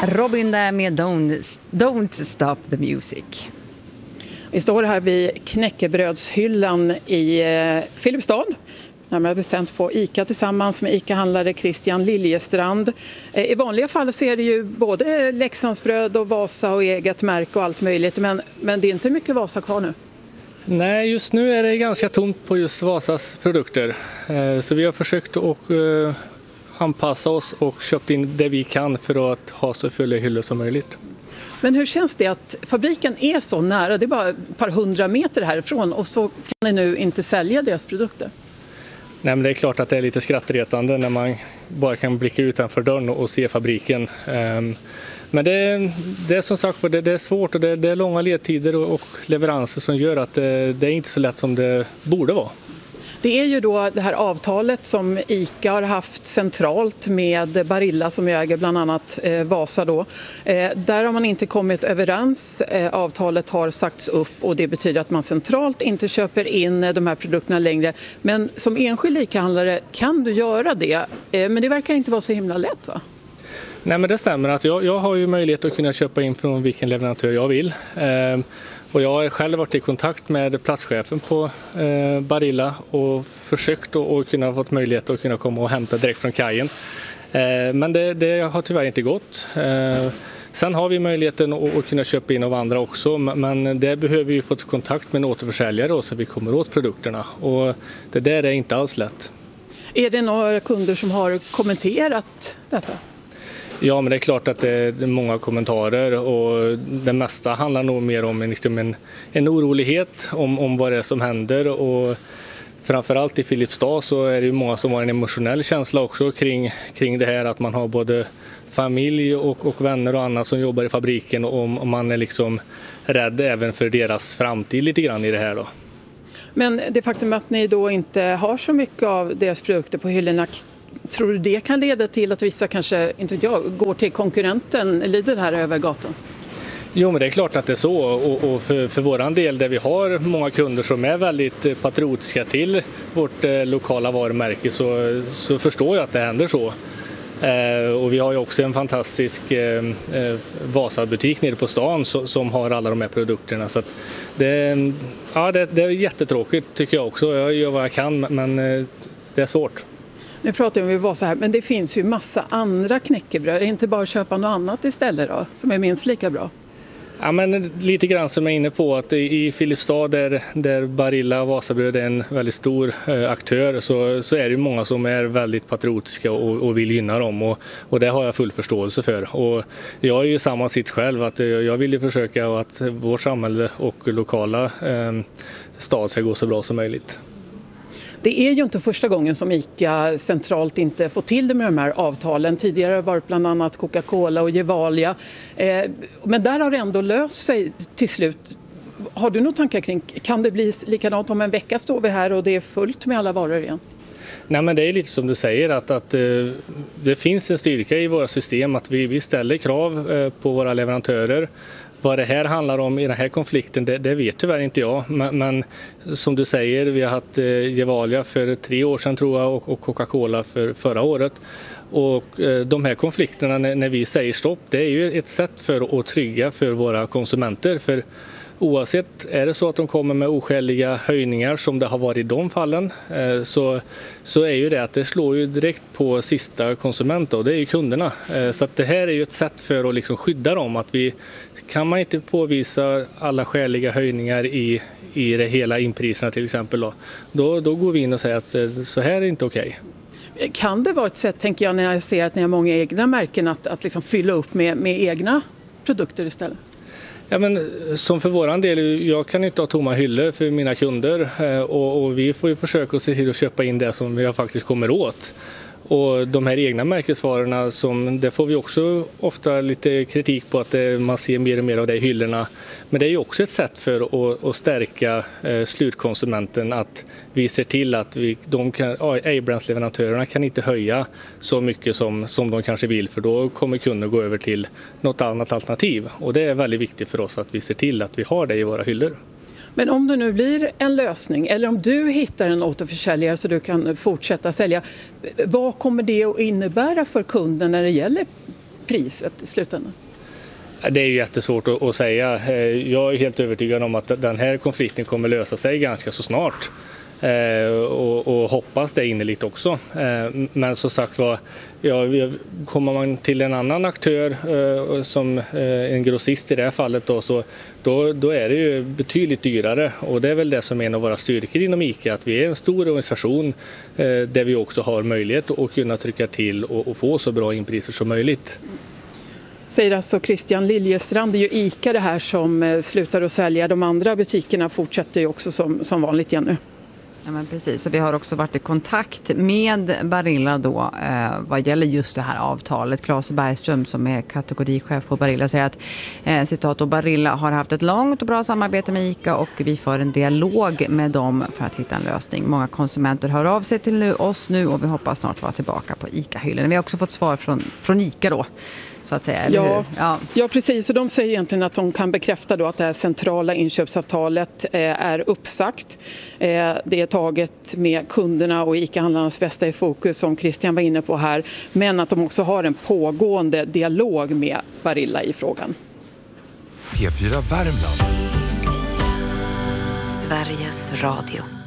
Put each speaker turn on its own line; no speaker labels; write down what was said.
Robin där med Don't Stop the Music.
Vi står här vid knäckebrödshyllan i Filipstad. Närmare bestämt på ICA tillsammans med ICA-handlare Christian Liljestrand. I vanliga fall så är det ju både Leksandsbröd och Vasa och eget märke och allt möjligt. Men det är inte mycket Vasa kvar nu.
Nej, just nu är det ganska tomt på just Vasas produkter. Så vi har försökt att anpassa oss och köpt in det vi kan för att ha så fulla hyllor som möjligt.
Men hur känns det att fabriken är så nära? Det är bara ett par 100 meter härifrån och så kan ni nu inte sälja deras produkter?
Nej, men det är klart att det är lite skrattretande när man bara kan blicka utanför dörren och se fabriken. Men det är som sagt det är svårt och det är långa ledtider och leveranser som gör att det är inte så lätt som det borde vara.
Det är ju då det här avtalet som ICA har haft centralt med Barilla som äger bland annat Vasa då. Där har man inte kommit överens. Avtalet har sagts upp och det betyder att man centralt inte köper in de här produkterna längre. Men som enskild ICA-handlare kan du göra det. Men det verkar inte vara så himla lätt, va?
Nej, men det stämmer att jag har ju möjlighet att kunna köpa in från vilken leverantör jag vill. Och jag har själv varit i kontakt med platschefen på Barilla och försökt att kunna fått möjlighet att kunna komma och hämta direkt från kajen. Men det har tyvärr inte gått. Sen har vi möjligheten att kunna köpa in av andra också, men det behöver vi få kontakt med en återförsäljare så vi kommer åt produkterna. Och det där är inte alls lätt.
Är det några kunder som har kommenterat detta?
Ja, men det är klart att det är många kommentarer och det mesta handlar nog mer om en orolighet om vad det är som händer och framförallt i Filipstad så är det ju många som har en emotionell känsla också kring det här att man har både familj och vänner och annat som jobbar i fabriken och man är liksom rädd även för deras framtid lite grann i det här då. Men
det faktum att ni då inte har så mycket av deras produkter på hyllorna, tror du det kan leda till att vissa kanske, inte vet jag, går till konkurrenten Lidl här över gatan?
Jo, men det är klart att det är så och för våran del där vi har många kunder som är väldigt patriotiska till vårt lokala varumärke så förstår jag att det händer så. Och vi har ju också en fantastisk Vasa-butik nere på stan som har alla de här produkterna. Så att det är jättetråkigt tycker jag också. Jag gör vad jag kan men det är svårt.
Nu pratar vi om Vasa här, men det finns ju massa andra knäckebröd. Det är inte bara att köpa något annat istället då, som är minst lika bra?
Ja, men lite grann som jag är inne på att i Filipstad där Barilla och Vasabröd är en väldigt stor aktör så är det ju många som är väldigt patriotiska och vill gynna dem och det har jag full förståelse för. Och jag är ju samma sitt själv att jag vill ju försöka att vårt samhälle och lokala stad ska gå så bra som möjligt.
Det är ju inte första gången som ICA centralt inte får till det med de här avtalen. Tidigare har det varit bland annat Coca-Cola och Gevalia. Men där har det ändå löst sig till slut. Har du några tankar kring, kan det bli likadant om en vecka står vi här och det är fullt med alla varor igen?
Nej, men det är lite som du säger att det finns en styrka i våra system att vi ställer krav på våra leverantörer. Vad det här handlar om i den här konflikten, det vet tyvärr inte jag. Men som du säger, vi har haft Gevalia för 3 år sedan tror jag och Coca-Cola för förra året. Och de här konflikterna när vi säger stopp, det är ju ett sätt för att trygga för våra konsumenter. För oavsett är det så att de kommer med oskäliga höjningar som det har varit i de fallen så är ju det att det slår ju direkt på sista konsument och det är ju kunderna. Så att det här är ju ett sätt för att liksom skydda dem att kan man inte påvisa alla skäliga höjningar i det hela inpriserna till exempel då går vi in och säger att så här är inte okej.
Kan det vara ett sätt, tänker jag, när jag ser att ni har många egna märken att liksom fylla upp med egna produkter istället?
Ja, men som för våran del, jag kan inte ha tomma hyllor för mina kunder och vi får ju försöka se till att köpa in det som vi faktiskt kommer åt. Och de här egna märkesvarorna, det får vi också ofta lite kritik på att man ser mer och mer av det i hyllorna. Men det är ju också ett sätt för att stärka slutkonsumenten att vi ser till att A-brandsleverantörerna kan inte höja så mycket som de kanske vill för då kommer kunden gå över till något annat alternativ. Och det är väldigt viktigt för oss att vi ser till att vi har det i våra hyllor.
Men om det nu blir en lösning eller om du hittar en återförsäljare så du kan fortsätta sälja, vad kommer det att innebära för kunden när det gäller priset i slutändan?
Det är ju jättesvårt att säga. Jag är helt övertygad om att den här konflikten kommer lösa sig ganska så snart. Och hoppas det innerligt också. Men som sagt var, kommer man till en annan aktör som en grossist i det här fallet då är det ju betydligt dyrare, och det är väl det som är en av våra styrkor inom ICA, att vi är en stor organisation där vi också har möjlighet att kunna trycka till och få så bra inpriser som möjligt.
Säger alltså Christian Liljestrand. Det är ju ICA det här som slutar att sälja. De andra butikerna fortsätter ju också som vanligt igen nu.
Ja, men precis. Så vi har också varit i kontakt med Barilla då vad gäller just det här avtalet. Claes Bergström som är kategorichef på Barilla säger att citat, och Barilla har haft ett långt och bra samarbete med ICA och vi för en dialog med dem för att hitta en lösning. Många konsumenter hör av sig till oss nu och vi hoppas snart vara tillbaka på ICA-hyllan. Vi har också fått svar från ICA då, så att säga, eller hur?
Ja, precis. Så de säger egentligen att de kan bekräfta då att det här centrala inköpsavtalet är uppsagt. Det är taget med kunderna och ICA-handlarnas bästa i fokus som Christian var inne på här. Men att de också har en pågående dialog med Barilla i frågan.
P4 Värmland.
Sveriges Radio.